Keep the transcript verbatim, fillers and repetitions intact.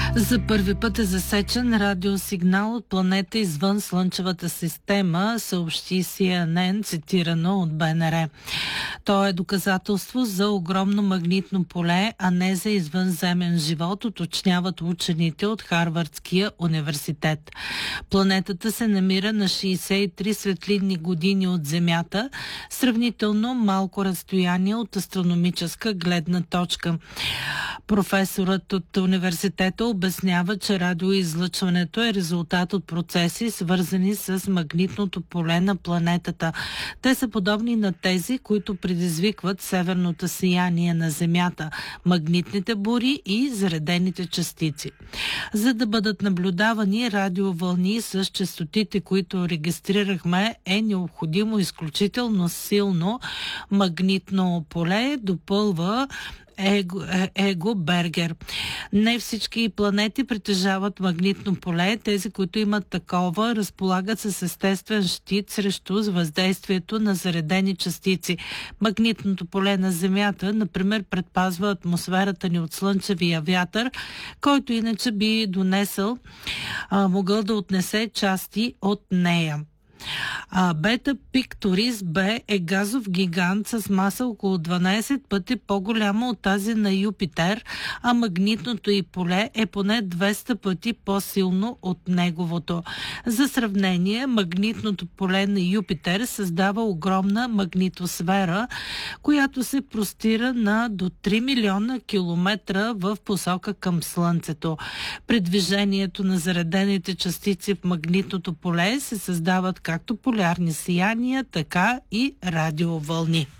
За първи път е засечен радиосигнал от планета извън Слънчевата система, съобщи Си Ен Ен, цитирано от Б Н Р. То е доказателство за огромно магнитно поле, а не за извънземен живот, уточняват учените от Харвардския университет. Планетата се намира на шейсет и три светлинни години от Земята, сравнително малко разстояние от астрономическа гледна точка. Професорът от университета обяснява, че радиоизлъчването е резултат от процеси, свързани с магнитното поле на планетата. Те са подобни на тези, които предизвикват северното сияние на Земята, магнитните бури и заредените частици. За да бъдат наблюдавани радиовълни с честотите, които регистрирахме, е необходимо изключително силно магнитно поле, допълва Его, Его Бергер. Не всички планети притежават магнитно поле. Тези, които имат такова, разполагат с естествен щит срещу въздействието на заредени частици. Магнитното поле на Земята, например, предпазва атмосферата ни от слънчевия вятър, който иначе би донесъл, а, могъл да отнесе части от нея. А Бета Пикторис Б е газов гигант с маса около дванадесет пъти по-голяма от тази на Юпитер, а магнитното й поле е поне двеста пъти по-силно от неговото. За сравнение, магнитното поле на Юпитер създава огромна магнитосфера, която се простира на до три милиона километра в посока към Слънцето. При движението на заредените частици в магнитното поле се създават както полярни сияния, така и радиовълни.